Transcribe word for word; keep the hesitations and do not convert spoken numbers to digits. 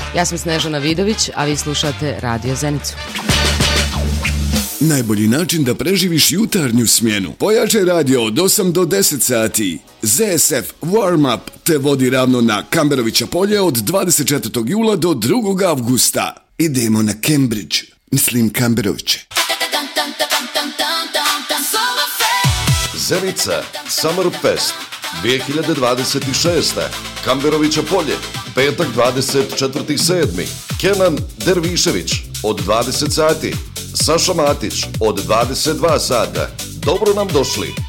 Ja sam Snežana Vidović, a vi slušate Radio Zenicu. Najbolji način da preživiš jutarnju smjenu. Pojačaj radio od osam do deset sati. Z S F Warm Up te vodi ravno na Kamberovića polje od dvadeset četvrtog jula do drugog avgusta. Idemo na Cambridge, mislim Kamberoviće. Zenica Summer Fest dvije hiljade dvadeset šeste. Kamberovića polje, petak dvadeset četvrtog sedmog Kenan Dervišević od dvadeset sati. Saša Matić od dvadeset dva sata. Dobro nam došli.